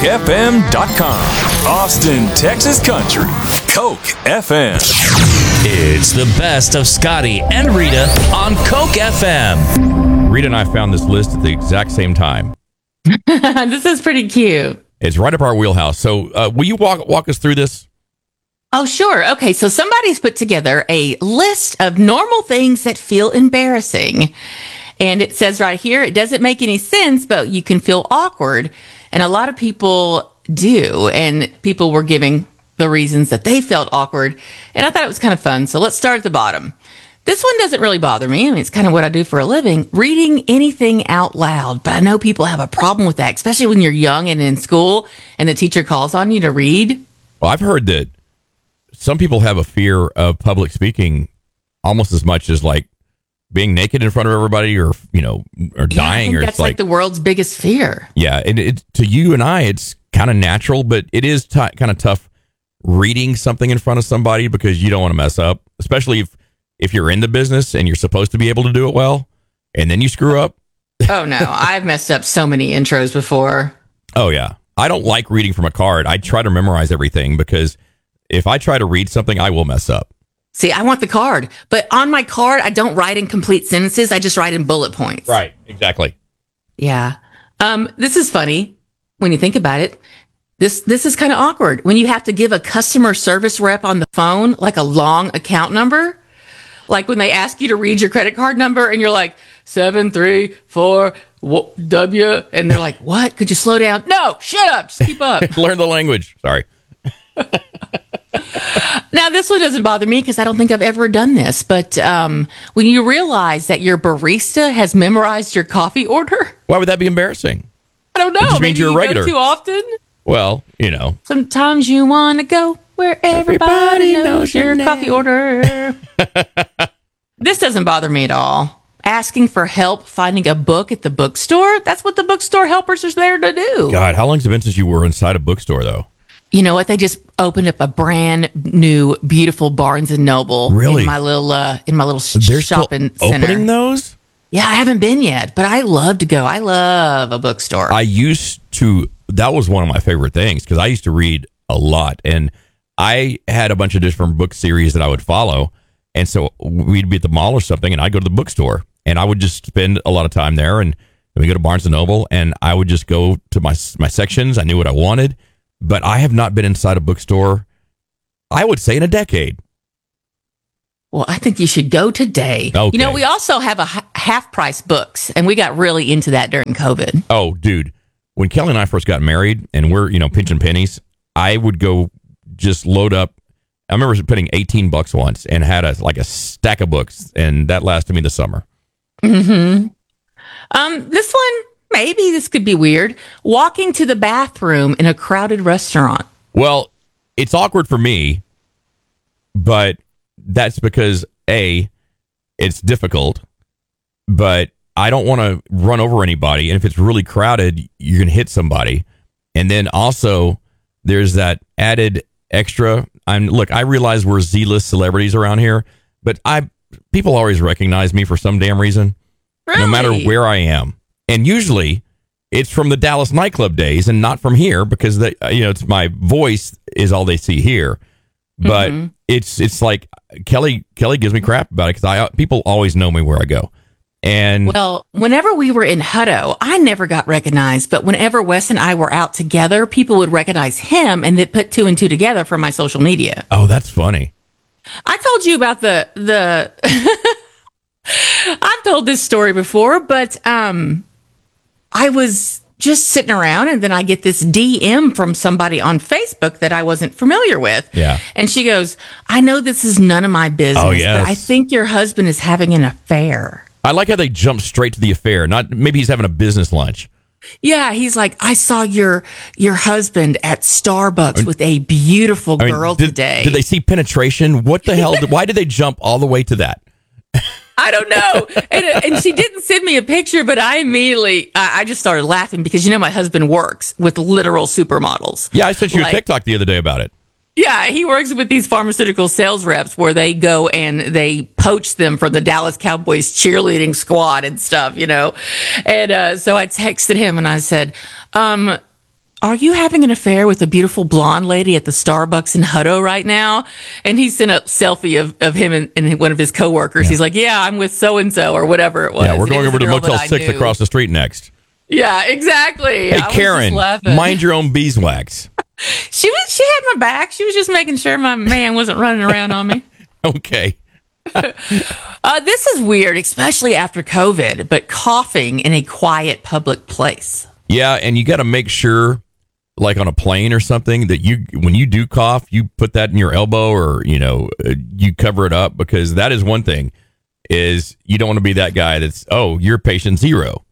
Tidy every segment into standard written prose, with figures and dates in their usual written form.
CokeFM.com. Austin, Texas Country. Coke FM. It's the best of Scotty and Rita on Coke FM. Rita and I found this list at the exact same time. This is pretty cute. It's right up our wheelhouse. So will you walk us through this? Oh, sure. Okay, so somebody's put together a list of normal things that feel embarrassing. And it says right here, it doesn't make any sense, but you can feel awkward. And a lot of people do. And people were giving the reasons that they felt awkward. And I thought it was kind of fun. So let's start at the bottom. This one doesn't really bother me. I mean, it's kind of what I do for a living, reading anything out loud. But I know people have a problem with that, especially when you're young and in school and the teacher calls on you to read. Well, I've heard that some people have a fear of public speaking almost as much as like being naked in front of everybody or, or dying. I think or that's it's like the world's biggest fear. Yeah. And to you and I, it's kind of natural, but it is kind of tough reading something in front of somebody because you don't want to mess up, especially if you're in the business and you're supposed to be able to do it well and then you screw up. Oh, no. I've messed up so many intros before. Oh, yeah. I don't like reading from a card. I try to memorize everything because if I try to read something, I will mess up. See, I want the card, but on my card, I don't write in complete sentences. I just write in bullet points. Right. Exactly. Yeah. This is funny when you think about it. This is kind of awkward when you have to give a customer service rep on the phone, like a long account number. Like when they ask you to read your credit card number and you're like 734W and they're like, what? Could you slow down? No, shut up. Just keep up. Learn the language. Sorry. Now, this one doesn't bother me because I don't think I've ever done this. But when you realize that your barista has memorized your coffee order, why would that be embarrassing? I don't know. It just means Maybe you're a you regular. go too often. Well, Sometimes you want to go where everybody knows your coffee order. This doesn't bother me at all. Asking for help finding a book at the bookstore, that's what the bookstore helpers are there to do. God, how long's it been since you were inside a bookstore, though? You know what? They just opened up a brand new, beautiful Barnes and Noble. Really? In my little They're shopping still center. Opening those? Yeah, I haven't been yet, but I love to go. I love a bookstore. I used to. That was one of my favorite things because I used to read a lot, and I had a bunch of different book series that I would follow. And so we'd be at the mall or something, and I'd go to the bookstore, and I would just spend a lot of time there. And we go to Barnes and Noble, and I would just go to my sections. I knew what I wanted. But I have not been inside a bookstore, I would say, in a decade. Well, I think you should go today. Okay. We also have a half-price books, and we got really into that during COVID. Oh, dude. When Kelly and I first got married, and we're, pinching pennies, I would go just load up. I remember putting $18 once and had a stack of books, and that lasted me the summer. Mm-hmm. This one... Maybe this could be weird. Walking to the bathroom in a crowded restaurant. Well, it's awkward for me, but that's because, A, it's difficult, but I don't want to run over anybody. And if it's really crowded, you're going to hit somebody. And then also, there's that added extra. I realize we're Z-list celebrities around here, but people always recognize me for some damn reason, Really? No matter where I am. And usually it's from the Dallas nightclub days and not from here because it's my voice is all they see here. But it's like Kelly gives me crap about it because people always know me where I go. And well, whenever we were in Hutto, I never got recognized. But whenever Wes and I were out together, people would recognize him and they'd put two and two together from my social media. Oh, that's funny. I told you about the I've told this story before, but I was just sitting around and then I get this DM from somebody on Facebook that I wasn't familiar with. Yeah. And she goes, I know this is none of my business, but I think your husband is having an affair. I like how they jump straight to the affair. Not maybe he's having a business lunch. Yeah, he's like, I saw your husband at Starbucks with a beautiful girl today. Did they see penetration? What the hell? Why did they jump all the way to that? I don't know. And she didn't send me a picture, but I immediately, I just started laughing because, my husband works with literal supermodels. Yeah, I sent you a TikTok the other day about it. Yeah, he works with these pharmaceutical sales reps where they go and they poach them from the Dallas Cowboys cheerleading squad and stuff, And so I texted him and I said, are you having an affair with a beautiful blonde lady at the Starbucks in Hutto right now? And he sent a selfie of him and one of his coworkers. He's like, yeah, I'm with so-and-so or whatever it was. Yeah, we're going over to Girl Motel that I 6 knew. across the street next. Yeah, exactly. Hey, I was just Karen, laughing. mind your own beeswax. She had my back. She was just making sure my man wasn't running around on me. Okay. This is weird, especially after COVID, but coughing in a quiet public place. Yeah, and you got to make sure, like on a plane or something, that when you do cough, you put that in your elbow or, you cover it up, because that is one thing, is you don't want to be that guy that's, oh, you're patient zero.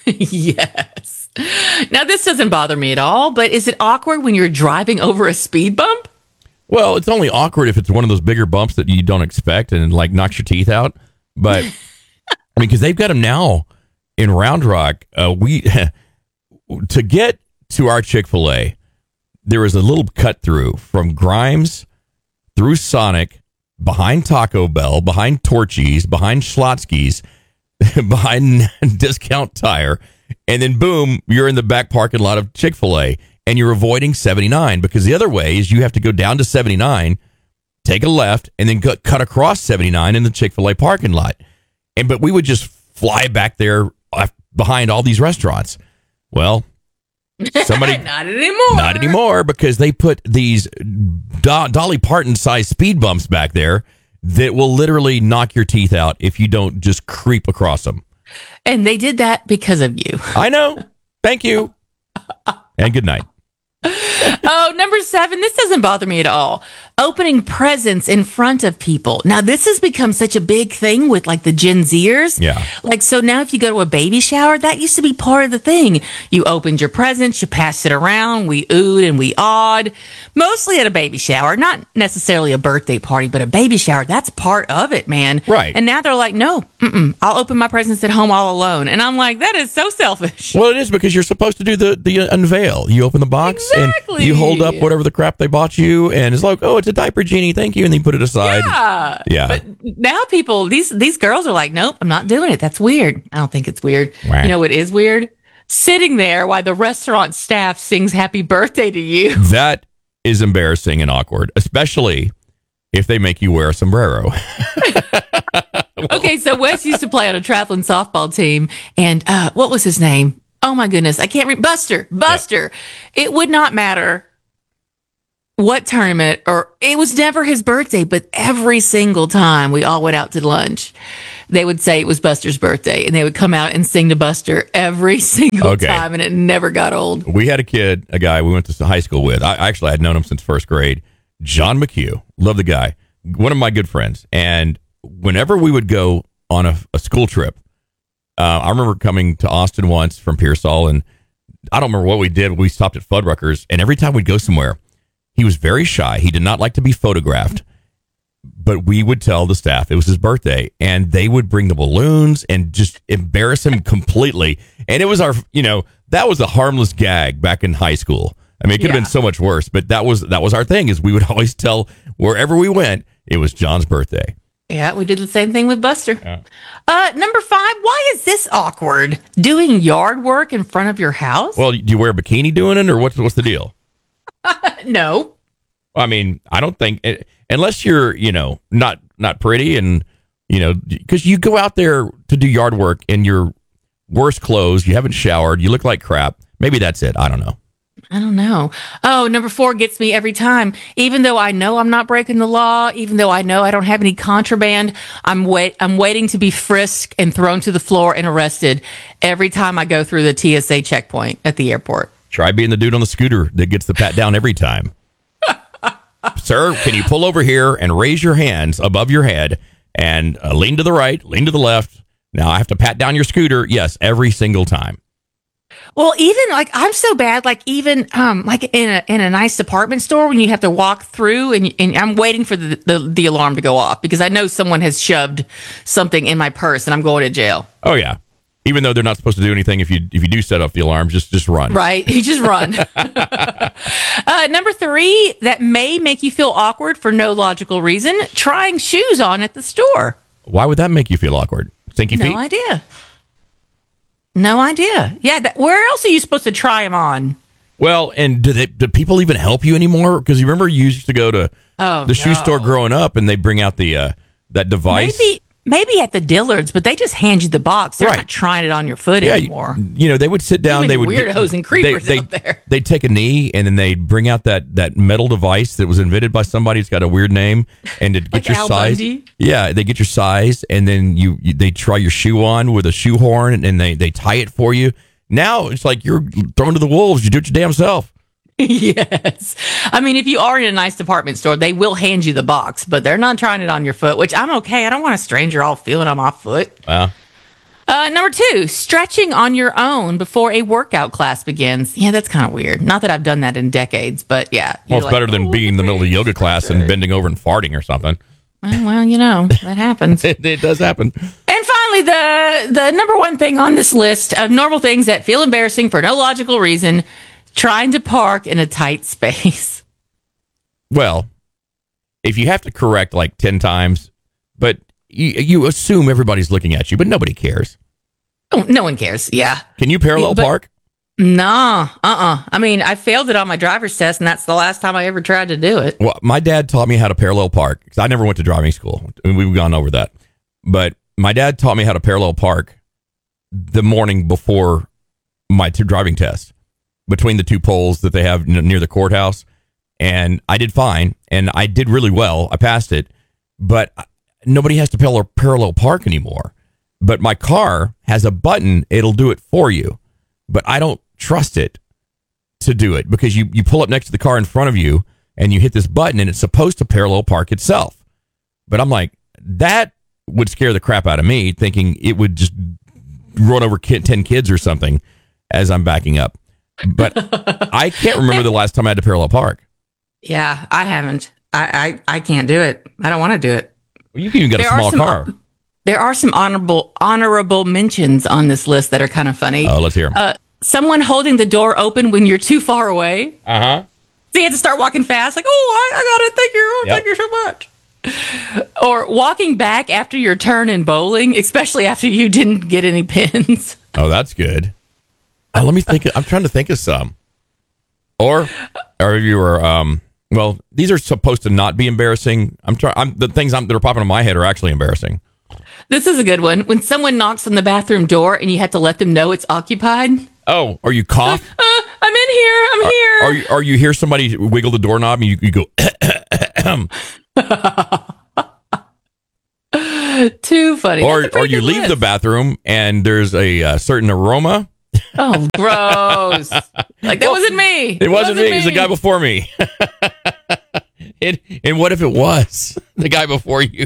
Yes. Now, this doesn't bother me at all, but is it awkward when you're driving over a speed bump? Well, it's only awkward if it's one of those bigger bumps that you don't expect and like knocks your teeth out. But I mean, because they've got them now in Round Rock. We to get to our Chick-fil-A, there was a little cut through from Grimes through Sonic, behind Taco Bell, behind Torchy's, behind Schlotsky's, behind Discount Tire, and then boom, you're in the back parking lot of Chick-fil-A. And you're avoiding 79, because the other way is you have to go down to 79, take a left, and then cut across 79 in the Chick-fil-A parking lot. But we would just fly back there behind all these restaurants. Well, somebody not anymore. Not anymore, because they put these Dolly Parton-sized speed bumps back there that will literally knock your teeth out if you don't just creep across them. And they did that because of you. I know. Thank you. And good night. Oh, number 7. This doesn't bother me at all. Opening presents in front of people. Now, this has become such a big thing with like the Gen Zers. Yeah. Like, so now if you go to a baby shower, that used to be part of the thing. You opened your presents, you passed it around, we oohed and we awed. Mostly at a baby shower, not necessarily a birthday party, but a baby shower. That's part of it, man. Right. And now they're like, no, I'll open my presents at home all alone. And I'm like, that is so selfish. Well, it is, because you're supposed to do the unveil. You open the box and you hold up whatever the crap they bought you, and it's like, oh, it's a diaper genie, thank you, and then you put it aside. Yeah. But now people, these girls are like, nope, I'm not doing it. That's weird. I don't think it's weird. Wow. You know what is weird? Sitting there while the restaurant staff sings happy birthday to you. That is embarrassing and awkward, especially if they make you wear a sombrero. Okay, so Wes used to play on a triathlon softball team, and what was his name? Oh my goodness, I can't remember. Buster. Yeah. It would not matter what tournament, or it was never his birthday, but every single time we all went out to lunch, they would say it was Buster's birthday, and they would come out and sing to Buster every single time, and it never got old. We had a guy we went to high school with. I had known him since first grade. John McHugh. Love the guy. One of my good friends. And whenever we would go on a school trip, I remember coming to Austin once from Pearsall, and I don't remember what we did. We stopped at Fuddruckers, and every time we'd go somewhere, he was very shy. He did not like to be photographed, but we would tell the staff it was his birthday, and they would bring the balloons and just embarrass him completely. And it was that was a harmless gag back in high school. I mean, it could have been so much worse, but that was our thing, is we would always tell wherever we went, it was John's birthday. Yeah, we did the same thing with Buster. Yeah. Number 5, why is this awkward? Doing yard work in front of your house? Well, do you wear a bikini doing it, or what's the deal? No. I mean, I don't think, unless you're, not pretty, and, because you go out there to do yard work in your worst clothes, you haven't showered, you look like crap. Maybe that's it. I don't know. Oh, number 4 gets me every time. Even though I know I'm not breaking the law, even though I know I don't have any contraband, I'm waiting to be frisked and thrown to the floor and arrested every time I go through the TSA checkpoint at the airport. Try being the dude on the scooter that gets the pat down every time. Sir, can you pull over here and raise your hands above your head and lean to the right, lean to the left? Now I have to pat down your scooter. Yes, every single time. Well, even like I'm so bad, like even like in a nice department store when you have to walk through and I'm waiting for the alarm to go off because I know someone has shoved something in my purse and I'm going to jail. Oh yeah. Even though they're not supposed to do anything, if you do set off the alarm, just run. Right, you just run. Number 3, that may make you feel awkward for no logical reason: trying shoes on at the store. Why would that make you feel awkward? Stinky feet? No idea. Yeah, where else are you supposed to try them on? Well, and do people even help you anymore? Because you remember you used to go to the shoe store growing up, and they bring out the that device. Maybe at the Dillards, but they just hand you the box. They're not trying it on your foot anymore. They would sit down. They would weirdos and creepers out there. They'd take a knee, and then they'd bring out that metal device that was invented by somebody. It's got a weird name, and to get Like your Al size. Bundy? Yeah, they get your size, and then they try your shoe on with a shoehorn, and they tie it for you. Now it's like you're thrown to the wolves. You do it your damn self. Yes. I mean, if you are in a nice department store, they will hand you the box, but they're not trying it on your foot, which I'm okay. I don't want a stranger all feeling on my foot. Wow. Number 2, stretching on your own before a workout class begins. Yeah, that's kind of weird. Not that I've done that in decades, but yeah. Well, it's better than being in the middle of a yoga class and bending over and farting or something. Well, that happens. It does happen. And finally, the number 1 thing on this list of normal things that feel embarrassing for no logical reason, trying to park in a tight space. Well, if you have to correct like 10 times, but you assume everybody's looking at you, but nobody cares. Oh, no one cares. Yeah. Can you parallel park? No. I mean, I failed it on my driver's test, and that's the last time I ever tried to do it. Well, my dad taught me how to parallel park because I never went to driving school. I mean, we've gone over that. But my dad taught me how to parallel park the morning before my driving test, between the 2 poles that they have near the courthouse. And I did fine. And I did really well. I passed it. But nobody has to parallel park anymore. But my car has a button. It'll do it for you. But I don't trust it to do it because you pull up next to the car in front of you and you hit this button and it's supposed to parallel park itself. But I'm like, that would scare the crap out of me, thinking it would just run over 10 kids or something as I'm backing up. But I can't remember the last time I had to parallel park. Yeah, I haven't. I can't do it. I don't want to do it. Well, you can even get a small car. There are some honorable mentions on this list that are kind of funny. Oh, let's hear them. Someone holding the door open when you're too far away. Uh-huh. So you have to start walking fast. Like, I got it. Thank you so much. Or walking back after your turn in bowling, especially after you didn't get any pins. Oh, that's good. Let me think. I'm trying to think of some. Or you were, well, these are supposed to not be embarrassing. The things that are popping in my head are actually embarrassing. This is a good one. When someone knocks on the bathroom door and you have to let them know it's occupied. Oh, or you cough? I'm in here. I'm here. Or you hear somebody wiggle the doorknob and you go, Too funny. Or you leave the bathroom and there's a certain aroma. Oh, gross. Like, that wasn't me. It wasn't me. It was the guy before me. And what if it was the guy before you?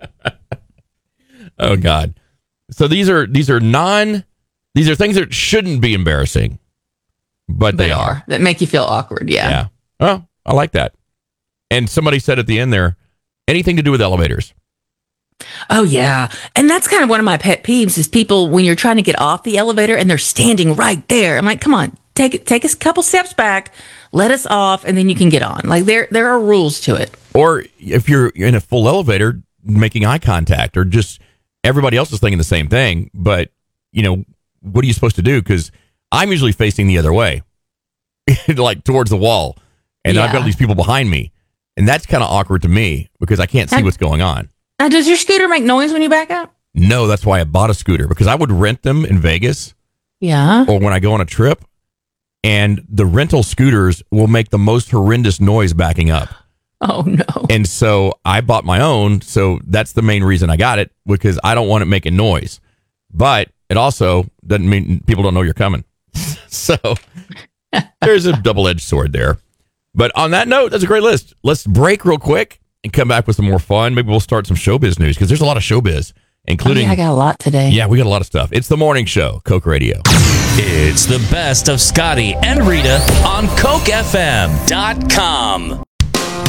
Oh, God. So these are things that shouldn't be embarrassing, but they are. That make you feel awkward. Yeah. Yeah. Oh, I like that. And somebody said at the end there, anything to do with elevators. Oh, yeah. And that's kind of one of my pet peeves is people, when you're trying to get off the elevator and they're standing right there. I'm like, come on, take a couple steps back, let us off, and then you can get on. Like, there are rules to it. Or if you're in a full elevator, making eye contact, or just everybody else is thinking the same thing. But, what are you supposed to do? Because I'm usually facing the other way, like towards the wall. And I've got these people behind me. And that's kind of awkward to me because I can't see what's going on. Now, does your scooter make noise when you back up? No, that's why I bought a scooter, because I would rent them in Vegas. Yeah. Or when I go on a trip, and the rental scooters will make the most horrendous noise backing up. Oh, no. And so I bought my own. So that's the main reason I got it, because I don't want it making noise. But it also doesn't mean people don't know you're coming. So there's a double-edged sword there. But on that note, that's a great list. Let's break real quick and come back with some more fun. Maybe we'll start some showbiz news, because there's a lot of showbiz, including... I got a lot today. Yeah, we got a lot of stuff. It's the morning show, Coke Radio. It's the best of Scotty and Rita on CokeFM.com.